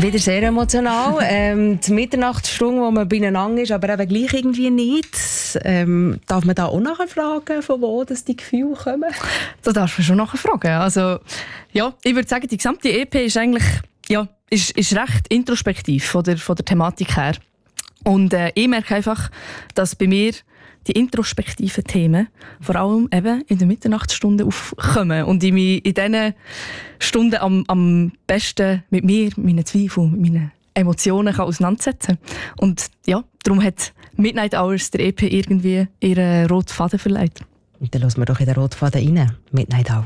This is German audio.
Wieder sehr emotional. Die Mitternachtsstunde, wo man beieinander ist, aber eben gleich irgendwie nicht. Darf man da auch nachfragen, von wo das die Gefühle kommen? Da darfst du schon nachfragen. Also, ja, ich würde sagen, die gesamte EP ist eigentlich ist recht introspektiv von der Thematik her. Und ich merke einfach, dass bei mir die introspektiven Themen vor allem eben in der Mitternachtsstunde aufkommen und ich mich in diesen Stunden am besten mit mir, meinen Zweifeln, mit meinen Emotionen kann auseinandersetzen kann. Und ja, darum hat Midnight Hours der EP irgendwie ihren roten Faden verleiht. Und dann hören wir doch in den roten Faden rein. Midnight Hours.